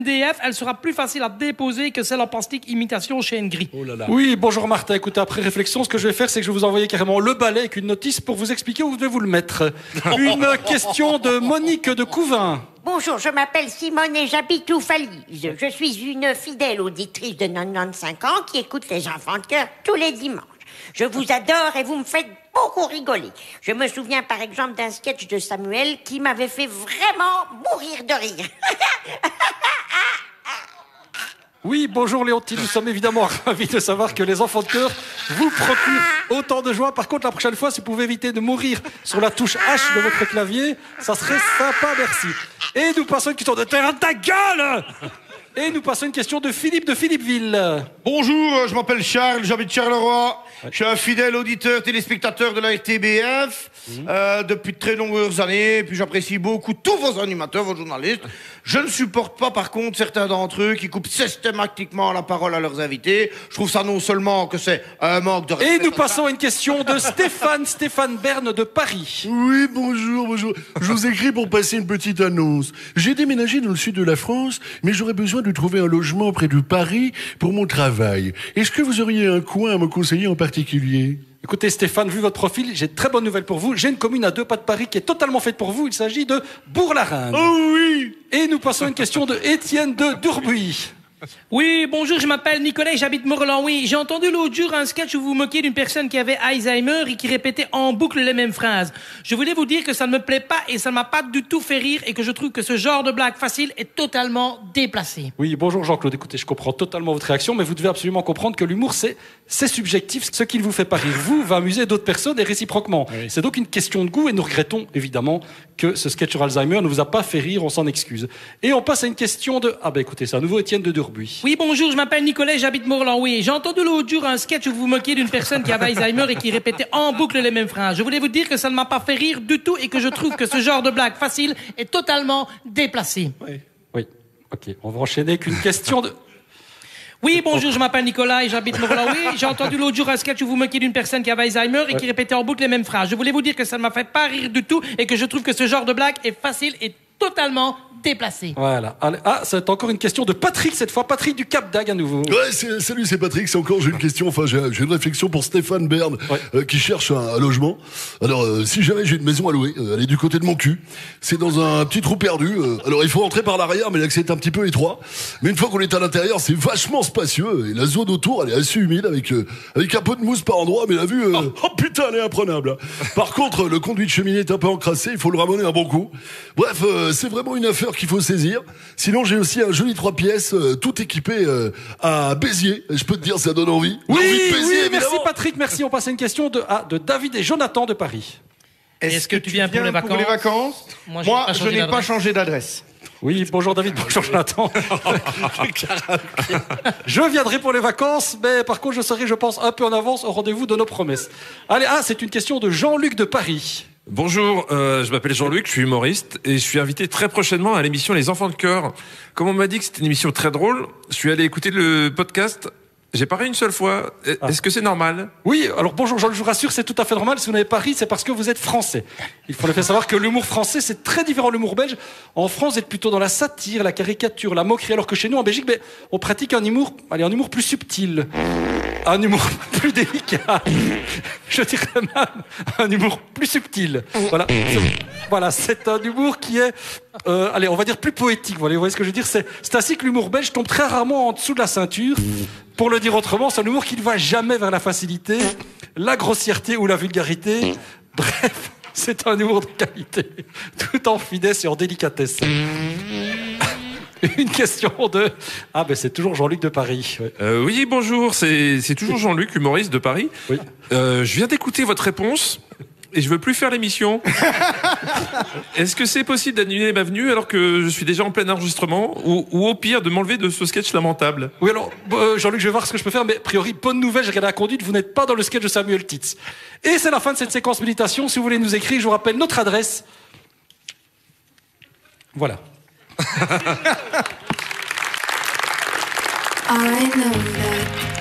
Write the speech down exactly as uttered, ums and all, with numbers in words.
D F, elle sera plus facile à déposer que celle en plastique imitation chez Engri. Oh là là. Oui, bonjour Martin. Écoutez, après réflexion, ce que je vais faire, c'est que je vais vous envoyer carrément le balai avec une notice pour vous expliquer où vous devez vous le mettre. Une question de Monique de Couvin. Bonjour, je m'appelle Simone et j'habite Oufalise. Je suis une fidèle auditrice de quatre-vingt-quinze ans qui écoute les enfants de cœur tous les dimanches. Je vous adore et vous me faites beaucoup rigoler. Je me souviens par exemple d'un sketch de Samuel qui m'avait fait vraiment mourir de rire. Oui, bonjour Léontine, nous sommes évidemment ravis de savoir que les enfants de cœur vous procurent autant de joie. Par contre, la prochaine fois, si vous pouvez éviter de mourir sur la touche H de votre clavier, ça serait sympa, merci. Et nous passons une question de terrain de ta gueule. Et nous passons une question de Philippe de Philippeville. Bonjour, je m'appelle Charles, j'habite Charleroi. Ouais. Je suis un fidèle auditeur, téléspectateur de la R T B F mmh. euh, depuis de très nombreuses années. Puis j'apprécie beaucoup tous vos animateurs, vos journalistes. Je ne supporte pas, par contre, certains d'entre eux qui coupent systématiquement la parole à leurs invités. Je trouve ça non seulement que c'est un manque de respect. Et nous passons à une question de Stéphane, Stéphane Berne de Paris. Oui, bonjour, bonjour. Je vous écris pour passer une petite annonce. J'ai déménagé dans le sud de la France, mais j'aurais besoin de trouver un logement près de Paris pour mon travail. Est-ce que vous auriez un coin à me conseiller en particulier ? Écoutez Stéphane, vu votre profil, j'ai de très bonnes nouvelles pour vous. J'ai une commune à deux pas de Paris qui est totalement faite pour vous. Il s'agit de Bourg-la-Reine. Oh oui. Et nous passons à une question de Étienne de Durbuy. Oui, bonjour, je m'appelle Nicolas et j'habite Morlan. Oui, j'ai entendu l'autre jour un sketch où vous vous moquiez d'une personne qui avait Alzheimer et qui répétait en boucle les mêmes phrases. Je voulais vous dire que ça ne me plaît pas et ça ne m'a pas du tout fait rire et que je trouve que ce genre de blague facile est totalement déplacé. Oui, bonjour Jean-Claude. Écoutez, je comprends totalement votre réaction, mais vous devez absolument comprendre que l'humour, c'est, c'est subjectif. Ce qui ne vous fait pas rire, vous, va amuser d'autres personnes et réciproquement. Oui. C'est donc une question de goût et nous regrettons évidemment que ce sketch sur Alzheimer ne vous a pas fait rire, on s'en excuse. Et on passe à une question de... Ah ben écoutez, c'est à nouveau Étienne de Durbuy. Oui, bonjour. Je m'appelle Nicolas, j'habite Morlan. Oui, j'ai entendu l'autre jour un sketch où vous vous moquiez d'une personne qui avait Alzheimer et qui répétait en boucle les mêmes phrases. Je voulais vous dire que ça ne m'a pas fait rire du tout et que je trouve que ce genre de blague facile est totalement déplacé. Oui, oui. Ok, on va enchaîner avec une question de... Oui, bonjour, je m'appelle Nicolas et j'habite Morlan. Oui, j'ai entendu l'autre jour un sketch où vous moquiez d'une personne qui avait Alzheimer et qui répétait en boucle les mêmes phrases. Je voulais vous dire que ça ne m'a fait pas rire du tout et que je trouve que ce genre de blague est facile et totalement déplacé. Voilà. Ah, c'est encore une question de Patrick, cette fois. Patrick du Cap d'Agde à nouveau. Ouais, c'est, salut, c'est Patrick. C'est encore, j'ai une question, enfin, j'ai, j'ai une réflexion pour Stéphane Berne, ouais. euh, qui cherche un, un logement. Alors, euh, si jamais j'ai une maison à louer, euh, elle est du côté de mon cul. C'est dans un petit trou perdu. Euh, alors, il faut entrer par l'arrière, mais l'accès est un petit peu étroit. Mais une fois qu'on est à l'intérieur, c'est vachement spacieux. Et la zone autour, elle est assez humide avec, euh, avec un peu de mousse par endroit. Mais la vue, euh, oh. oh putain, elle est imprenable. Par contre, le conduit de cheminée est un peu encrassé. Il faut le ramener un bon coup. Bref, euh, c'est vraiment une affaire qu'il faut saisir. Sinon, j'ai aussi un joli trois pièces, euh, tout équipé euh, à Béziers. Je peux te dire, ça donne envie. Oui, envie de Béziers, oui, merci Patrick, merci. On passe à une question de, ah, de David et Jonathan de Paris. Est-ce, Est-ce que, que tu viens, viens pour les vacances, pour les vacances Moi, Moi je n'ai pas changé d'adresse. Oui, bonjour David, bonjour Jonathan. Je viendrai pour les vacances, mais par contre, je serai, je pense, un peu en avance au rendez-vous de nos promesses. Allez, ah, c'est une question de Jean-Luc de Paris. Bonjour, euh, je m'appelle Jean-Luc, je suis humoriste et je suis invité très prochainement à l'émission Les Enfants de Cœur. Comme on m'a dit que c'était une émission très drôle, je suis allé écouter le podcast. J'ai pas ri une seule fois. Est-ce ah. que c'est normal ? Oui, alors bonjour Jean, je vous rassure, c'est tout à fait normal. Si vous n'avez pas ri, c'est parce que vous êtes français. Il faut le faire savoir que l'humour français, c'est très différent de l'humour belge. En France, vous êtes plutôt dans la satire, la caricature, la moquerie, alors que chez nous, en Belgique, ben, on pratique un humour, allez, un humour plus subtil. Un humour plus délicat. Je dirais même un humour plus subtil. Voilà. Voilà, c'est un humour qui est, euh, allez, on va dire plus poétique. Voilà, vous voyez ce que je veux dire ? C'est, c'est ainsi que l'humour belge tombe très rarement en dessous de la ceinture. Pour le dire autrement, c'est un humour qui ne va jamais vers la facilité, la grossièreté ou la vulgarité. Bref, c'est un humour de qualité, tout en finesse et en délicatesse. Une question de... Ah ben c'est toujours Jean-Luc de Paris. Ouais. Euh, oui, bonjour, c'est, c'est toujours Jean-Luc, humoriste de Paris. Oui. Euh, je viens d'écouter votre réponse et je veux plus faire l'émission. Est-ce que c'est possible d'annuler ma venue alors que je suis déjà en plein enregistrement ou, ou au pire de m'enlever de ce sketch lamentable ? Oui alors, euh, Jean-Luc, je vais voir ce que je peux faire, mais a priori, bonne nouvelle, j'ai regardé la conduite, vous n'êtes pas dans le sketch de Samuel Titz. Et c'est la fin de cette séquence méditation. Si vous voulez nous écrire, je vous rappelle notre adresse. Voilà. I know that